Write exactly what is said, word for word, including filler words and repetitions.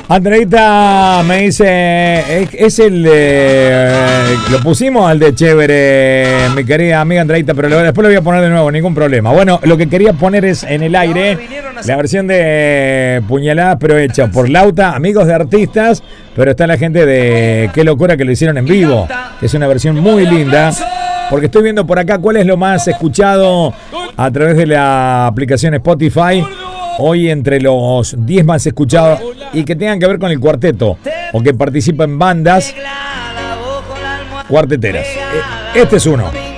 Andreita me dice, es, es el de, lo pusimos al de Chévere, mi querida amiga Andreita, pero lo, después lo voy a poner de nuevo, ningún problema. Bueno, lo que quería poner es en el aire la versión de Puñaladas, pero hecha por Lauta, amigos de artistas, pero está la gente de Qué Locura que lo hicieron en vivo, que es una versión muy linda, porque estoy viendo por acá cuál es lo más escuchado a través de la aplicación Spotify. Hoy entre los diez más escuchados y que tengan que ver con el cuarteto o que participan en bandas cuarteteras. Este es uno.